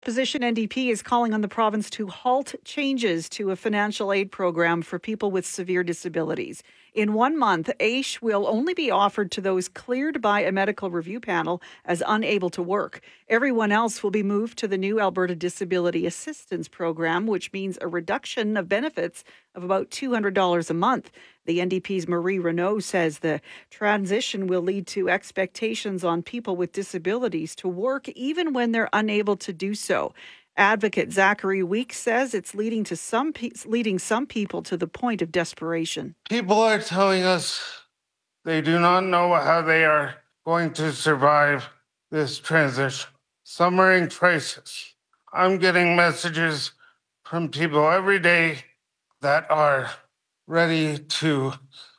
Opposition NDP is calling on the province to halt changes to a financial aid program for people with severe disabilities. In 1 month, AISH will only be offered to those cleared by a medical review panel as unable to work. Everyone else will be moved to the new Alberta Disability Assistance Program, which means a reduction of benefits of about $200 a month. The NDP's Marie Renault says the transition will lead to expectations on people with disabilities to work even when they're unable to do so. Advocate Zachary Weeks says it's leading some people to the point of desperation. People are telling us they do not know how they are going to survive this transition. Some are in crisis. I'm getting messages from people every day that are ready to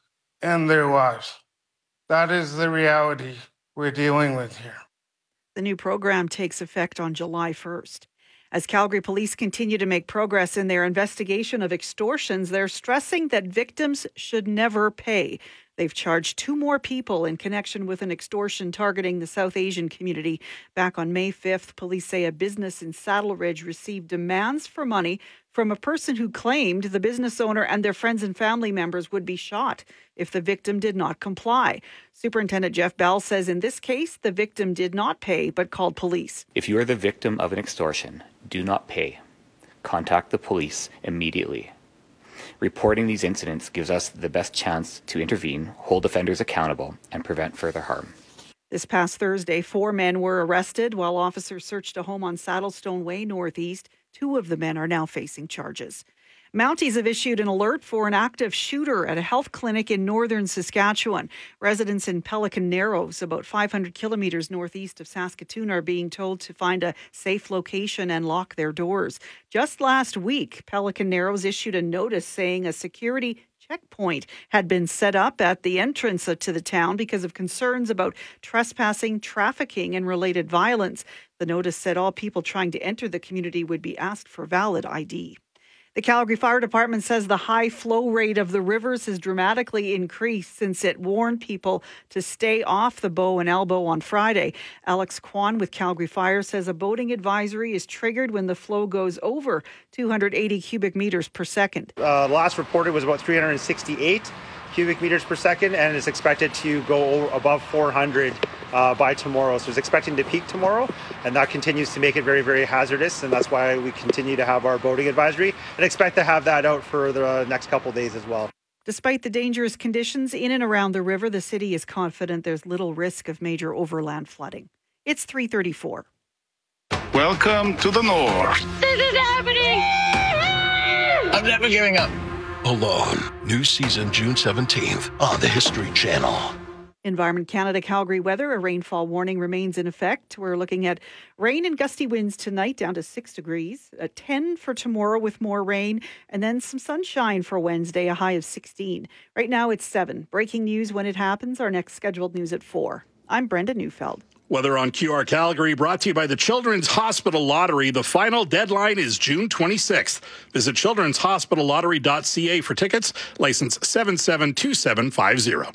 end their lives. That is the reality we're dealing with here. The new program takes effect on July 1st. As Calgary police continue to make progress in their investigation of extortions, they're stressing that victims should never pay. They've charged 2 more people in connection with an extortion targeting the South Asian community. Back on May 5th, police say a business in Saddle Ridge received demands for money from a person who claimed the business owner and their friends and family members would be shot if the victim did not comply. Superintendent Jeff Bell says in this case, the victim did not pay but called police. If you are the victim of an extortion, do not pay. Contact the police immediately. Reporting these incidents gives us the best chance to intervene, hold offenders accountable, and prevent further harm. This past Thursday, 4 men were arrested while officers searched a home on Saddlestone Way Northeast. 2 of the men are now facing charges. Mounties have issued an alert for an active shooter at a health clinic in northern Saskatchewan. Residents in Pelican Narrows, about 500 kilometres northeast of Saskatoon, are being told to find a safe location and lock their doors. Just last week, Pelican Narrows issued a notice saying a security checkpoint had been set up at the entrance to the town because of concerns about trespassing, trafficking, and related violence. The notice said all people trying to enter the community would be asked for valid ID. The Calgary Fire Department says the high flow rate of the rivers has dramatically increased since it warned people to stay off the Bow and Elbow on Friday. Alex Kwan with Calgary Fire says a boating advisory is triggered when the flow goes over 280 cubic meters per second. Last reported was about 368 cubic meters per second, and is expected to go above 400 by tomorrow. So it's expecting to peak tomorrow, and that continues to make it very, very hazardous, and that's why we continue to have our boating advisory and expect to have that out for the next couple of days as well. Despite the dangerous conditions in and around the river, the city is confident there's little risk of major overland flooding. It's 3:34. Welcome to the North. This is happening! I'm never giving up. Alone. New season June 17th on the History Channel. Environment Canada Calgary weather. A rainfall warning remains in effect. We're looking at rain and gusty winds tonight down to 6 degrees. A 10 for tomorrow with more rain. And then some sunshine for Wednesday, a high of 16. Right now it's 7. Breaking news when it happens. Our next scheduled news at 4. I'm Brenda Neufeld. Weather on QR Calgary brought to you by the Children's Hospital Lottery. The final deadline is June 26th. Visit childrenshospitallottery.ca for tickets. License 772750.